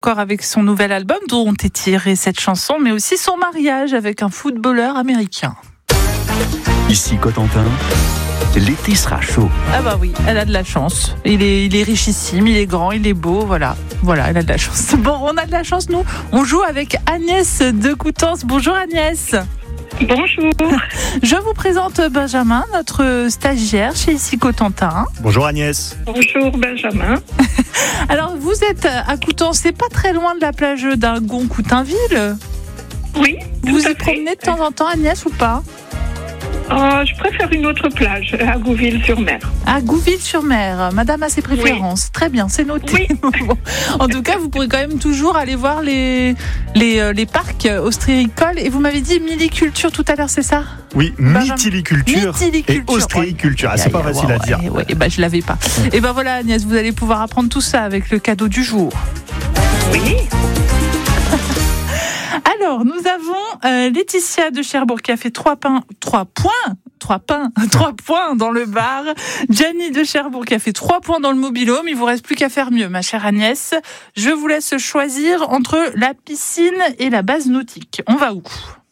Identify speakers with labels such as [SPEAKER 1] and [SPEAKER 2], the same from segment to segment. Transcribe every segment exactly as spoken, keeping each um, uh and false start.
[SPEAKER 1] encore avec son nouvel album dont est tirée cette chanson, mais aussi son mariage avec un footballeur américain.
[SPEAKER 2] Ici Cotentin, l'été sera chaud.
[SPEAKER 1] Ah bah oui, elle a de la chance. Il est, il est richissime, il est grand, il est beau, voilà. Voilà, elle a de la chance. Bon, on a de la chance, nous. On joue avec Agnès de Coutances. Bonjour Agnès.
[SPEAKER 3] Bonjour.
[SPEAKER 1] Je vous présente Benjamin, notre stagiaire chez Ici Cotentin.
[SPEAKER 4] Bonjour Agnès.
[SPEAKER 3] Bonjour Benjamin.
[SPEAKER 1] Alors, vous êtes à Coutances, c'est pas très loin de la plage d'Ingon-Coutainville.
[SPEAKER 3] Oui.
[SPEAKER 1] Vous vous y promenez de temps en temps, Agnès, ou pas?
[SPEAKER 3] Euh, je préfère une autre plage, à Gouville-sur-Mer.
[SPEAKER 1] À Gouville-sur-Mer, madame a ses préférences. Oui. Très bien, c'est noté.
[SPEAKER 3] Oui.
[SPEAKER 1] Bon. En tout cas, vous pourrez quand même toujours aller voir les, les, les parcs ostréicoles. Et vous m'avez dit milliculture tout à l'heure, c'est ça?
[SPEAKER 4] Oui, mytiliculture et ostréiculture. Ah, c'est pas facile
[SPEAKER 1] ouais,
[SPEAKER 4] à dire.
[SPEAKER 1] Ouais, ouais, bah, je l'avais pas. Ouais. Et ben voilà, Agnès, vous allez pouvoir apprendre tout ça avec le cadeau du jour.
[SPEAKER 3] Oui.
[SPEAKER 1] Alors, nous avons euh, Laetitia de Cherbourg qui a fait trois pains, trois points, trois pains, trois points dans le bar. Gianni de Cherbourg qui a fait trois points dans le mobil-home. Il vous reste plus qu'à faire mieux, ma chère Agnès. Je vous laisse choisir entre la piscine et la base nautique. On va où?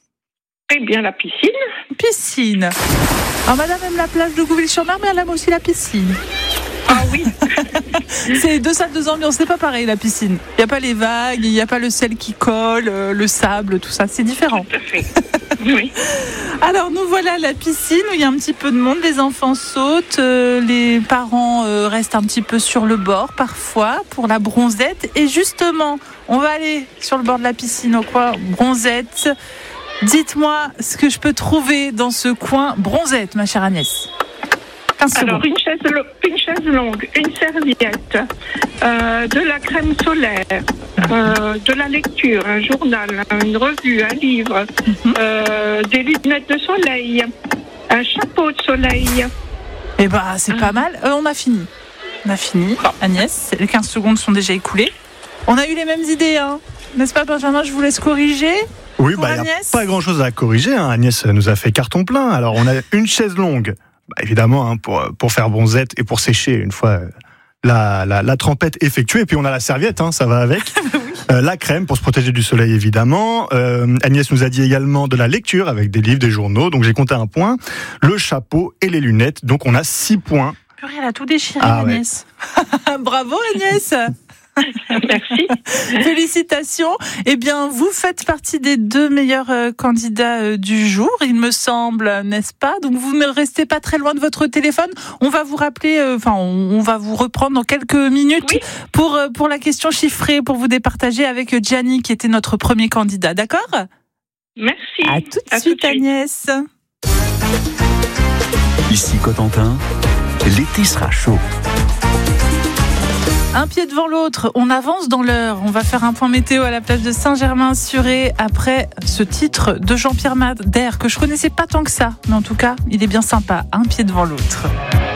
[SPEAKER 3] Eh bien, la piscine.
[SPEAKER 1] Piscine. Alors, madame aime la plage de Gouville-sur-Mer, mais elle aime aussi la piscine.
[SPEAKER 3] Ah oui.
[SPEAKER 1] C'est deux salles, deux ambiances. C'est pas pareil, la piscine. Il n'y a pas les vagues, il n'y a pas le sel qui colle, le sable, tout ça. C'est différent.
[SPEAKER 3] Tout à fait. Oui.
[SPEAKER 1] Alors, nous voilà à la piscine où il y a un petit peu de monde. Les enfants sautent, euh, les parents euh, restent un petit peu sur le bord parfois pour la bronzette. Et justement, on va aller sur le bord de la piscine au coin bronzette. Dites-moi ce que je peux trouver dans ce coin bronzette, ma chère Agnès.
[SPEAKER 3] Alors, une chaise, une chaise longue, une serviette, euh, de la crème solaire, euh, de la lecture, un journal, une revue, un livre, mm-hmm. euh, des lunettes de soleil, un chapeau de soleil.
[SPEAKER 1] Eh ben, c'est ah. pas mal. Euh, on a fini. On a fini. Oh. Agnès, les quinze secondes sont déjà écoulées. On a eu les mêmes idées, hein. N'est-ce pas, Benjamin? Je vous laisse corriger.
[SPEAKER 4] Oui, bah, il n'y a pas grand-chose à corriger. Hein. Agnès nous a fait carton plein. Alors, on a une chaise longue. Bah, évidemment, hein, pour, pour faire bronzette et pour sécher une fois la, la, la trempette effectuée. Et puis on a la serviette, hein, ça va avec. Oui. euh, la crème pour se protéger du soleil, évidemment. Euh, Agnès nous a dit également de la lecture avec des livres, des journaux. Donc j'ai compté un point. Le chapeau et les lunettes. Donc on a six points.
[SPEAKER 1] Purée, elle a tout déchiré,
[SPEAKER 4] ah,
[SPEAKER 1] Agnès. Ouais. Bravo, Agnès.
[SPEAKER 3] Merci.
[SPEAKER 1] Félicitations. Eh bien, vous faites partie des deux meilleurs euh, candidats euh, du jour, il me semble, n'est-ce pas? Donc, vous ne restez pas très loin de votre téléphone. On va vous rappeler, enfin, euh, on, on va vous reprendre dans quelques minutes oui. pour, euh, pour la question chiffrée, pour vous départager avec Gianni, qui était notre premier candidat. D'accord?
[SPEAKER 3] Merci.
[SPEAKER 1] À tout de
[SPEAKER 3] à
[SPEAKER 1] suite,
[SPEAKER 3] tout de
[SPEAKER 1] Agnès.
[SPEAKER 2] Ici Cotentin, l'été sera chaud.
[SPEAKER 1] Un pied devant l'autre, on avance dans l'heure. On va faire un point météo à la plage de Saint-Germain-sur-Aie après ce titre de Jean-Pierre Madère que je connaissais pas tant que ça, mais en tout cas, il est bien sympa. Un pied devant l'autre.